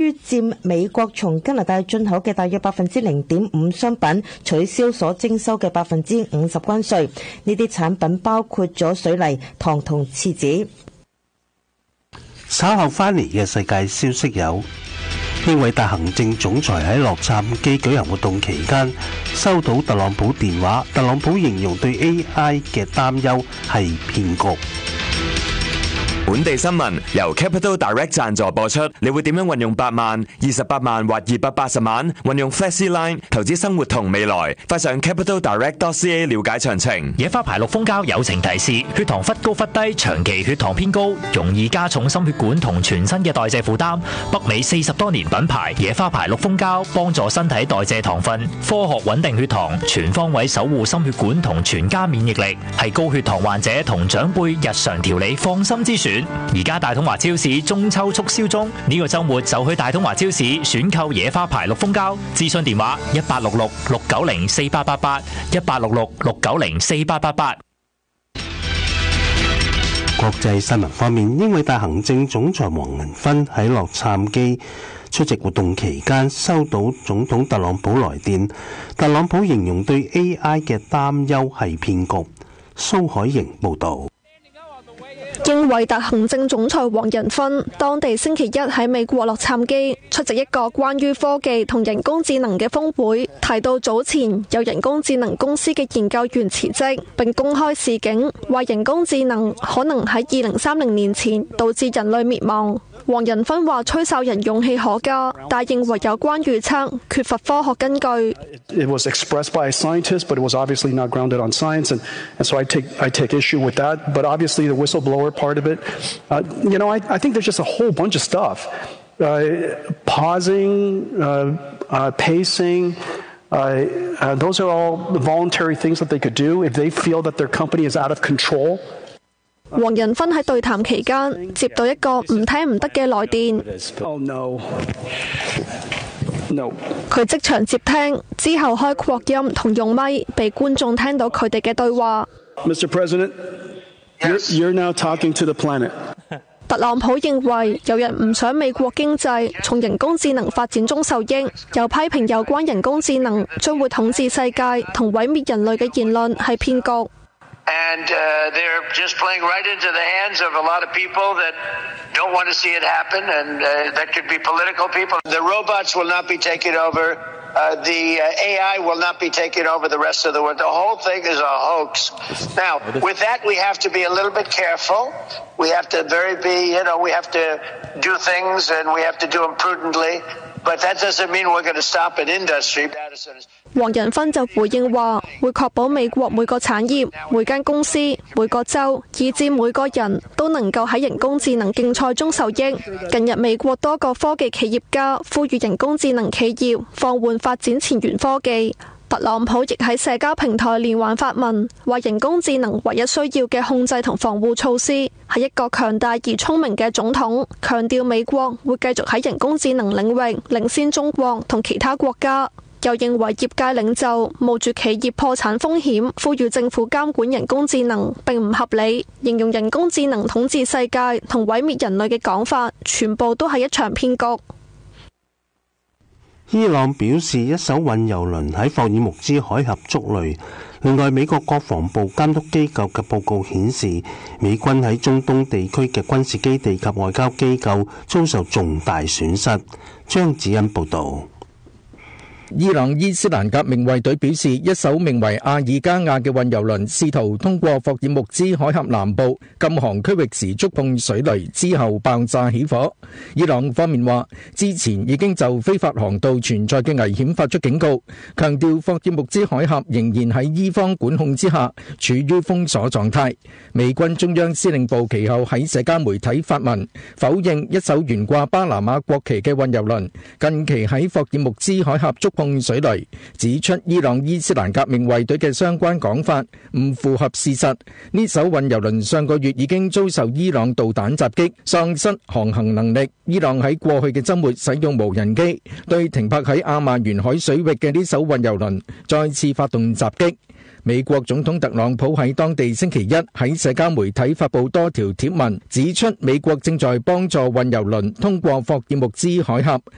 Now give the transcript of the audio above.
於佔美國從加拿大進口嘅大約 0.5% 商品取消所徵收嘅 50% 關稅。呢啲產品包括咗水泥、糖同廁紙。 稍後翻嚟嘅世界消息有：英偉達行政總裁喺洛杉磯舉行活動期間收到特朗普電話，特朗普形容對 AI 嘅擔憂係騙局。 本地新聞由 Capital Direct 贊助播出。你會點樣運用8萬、28萬或280萬？運用 FlexiLine 投資生活同未來。快上 capitaldirect.ca 了解詳情。 野花牌綠蜂膠友情提示：血糖忽高忽低，長期血糖偏高，容易加重心血管同全身嘅代謝負擔。北美40多年品牌野花牌綠蜂膠，幫助身體代謝糖分，科學穩定血糖，全方位守護心血管同全家免疫力，係高血糖患者同長輩日常調理放心之選。而家大統華超市中秋促銷中，呢個週末就去大統華超市選購野花牌綠蜂膠。諮詢電話1866690488 1866690488。 國際新聞方面，英偉達行政總裁黃銀芬喺洛杉磯出席活動期間收到總統特朗普來電，特朗普形容對 AI 嘅擔憂係騙局。蘇海瑩報導。 英偉達行政總裁黃仁勳當地星期一喺美國洛杉磯出席一個關於科技同人工智能嘅峰會，提到早前有人工智能公司嘅研究員辭職，並公開示警，話人工智能可能喺2030年前導致人類滅亡。黃仁勳話吹哨人勇氣可嘉，但認為有關預測缺乏科學根據。 It was expressed by a scientist, but it was obviously not grounded on science, and so I take issue with that. But obviously the whistleblower part of it, I think there's just a whole bunch of stuff. Pausing, pacing, those are all voluntary things that they could do if they feel that their company is out of control. 黃仁勳喺對談期間接到一個唔聽唔得嘅來電，佢即場接聽，之後開擴音同用咪，被觀眾聽到佢哋嘅對話。 Mr. President, you're now talking to the planet. 特朗普認為有人唔想美國經濟從人工智能發展中受益，又批評有關人工智能將會統治世界同毀滅人類嘅言論係騙局。 And they're just playing right into the hands of a lot of people that don't want to see it happen, and that could be political people. The robots will not be taking over. The AI will not be taking over the rest of the world. The whole thing is a hoax. Now, with that, we have to be a little bit careful. We have to we have to do things, and we have to do them prudently.But that doesn't mean we're going to stop an industry. 黃仁勳就回應話，會確保美國每個產業、每間公司、每個州，以至每個人都能夠喺人工智能競賽中受益。近日美國多個科技企業家呼籲人工智能企業放緩發展前沿科技。特朗普亦喺社交平台連環發文，話人工智能唯一需要嘅控制同防護措施係一個強大而聰明嘅總統，強調美國會繼續喺人工智能領域領先中國同其他國家。又認為業界領袖冒住企業破產風險，呼籲政府監管人工智能並唔合理，形容人工智能統治世界同毀滅人類嘅講法，全部都係一場騙局。 伊朗表示一艘運油輪喺霍爾木茲海峽觸雷。另外，美國國防部監督機構嘅報告顯示，美軍喺中東地區嘅軍事基地及外交機構遭受重大損失。張子欣報導。 伊朗伊斯蘭革命衛隊表示，一艘名為阿爾加亞嘅運油輪試圖通過霍爾木茲海峽南部禁航區域時觸碰水雷，之後爆炸起火。伊朗方面話，之前已經就非法航道存在嘅危險發出警告，強調霍爾木茲海峽仍然喺伊方管控之下，處於封鎖狀態。美軍中央司令部其後喺社交媒體發文，否認一艘懸掛巴拿馬國旗嘅運油輪近期喺霍爾木茲海峽觸碰水雷，指出伊朗伊斯蘭革命衛隊嘅相關講法唔符合事實。呢艘運油輪上個月已經遭受伊朗導彈襲擊，喪失航行能力。伊朗喺過去嘅週末使用無人機對停泊喺阿曼沿海水域嘅呢艘運油輪再次發動襲擊。美國總統特朗普喺當地星期一喺社交媒體發布多條貼文，指出美國正在幫助運油輪通過霍爾木茲海峽。